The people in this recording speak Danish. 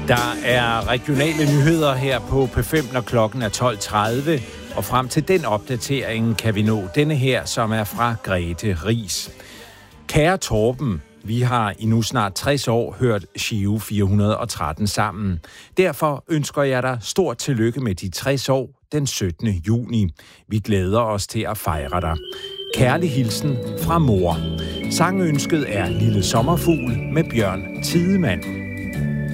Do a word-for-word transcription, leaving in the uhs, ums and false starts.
Der er regionale nyheder her på P fem, når klokken er tolv tredive, og frem til den opdatering kan vi nå denne her, som er fra Grete Riis. Kære Torben, vi har i nu snart tres år hørt Giro fire hundrede og tretten sammen. Derfor ønsker jeg dig stort tillykke med de tres år den syttende juni. Vi glæder os til at fejre dig. Kærlig hilsen fra mor. Sangønsket er Lille Sommerfugl med Bjørn Tidemand.